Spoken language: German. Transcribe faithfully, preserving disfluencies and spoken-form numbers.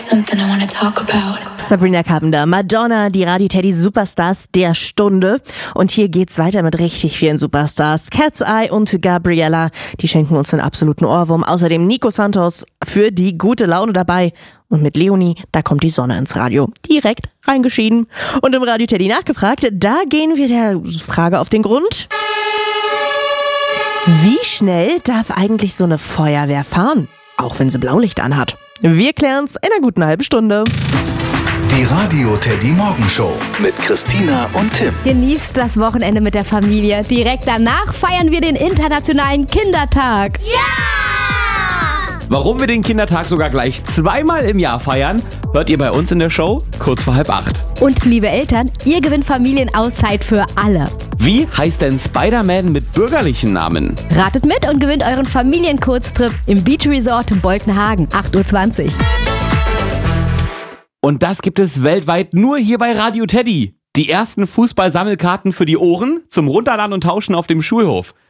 something I want to talk about. Sabrina Carpenter, Madonna, die Radio Teddy Superstars der Stunde. Und hier geht's weiter mit richtig vielen Superstars. Cat's Eye und Gabriella, die schenken uns einen absoluten Ohrwurm. Außerdem Nico Santos für die gute Laune dabei. Und mit Leonie, da kommt die Sonne ins Radio. Direkt reingeschieden. Und im Radio Teddy nachgefragt, da gehen wir der Frage auf den Grund. Wie schnell darf eigentlich so eine Feuerwehr fahren? Auch wenn sie Blaulicht anhat. Wir klären's in einer guten halben Stunde. Die Radio Teddy Morgenshow mit Christina und Tim. Genießt das Wochenende mit der Familie. Direkt danach feiern wir den Internationalen Kindertag. Ja! Warum wir den Kindertag sogar gleich zweimal im Jahr feiern, hört ihr bei uns in der Show kurz vor halb acht. Und liebe Eltern, ihr gewinnt Familienauszeit für alle. Wie heißt denn Spider-Man mit bürgerlichen Namen? Ratet mit und gewinnt euren Familienkurztrip im Beach Resort in Boltenhagen, acht Uhr zwanzig. Und das gibt es weltweit nur hier bei Radio Teddy. Die ersten Fußball-Sammelkarten für die Ohren zum Runterladen und Tauschen auf dem Schulhof.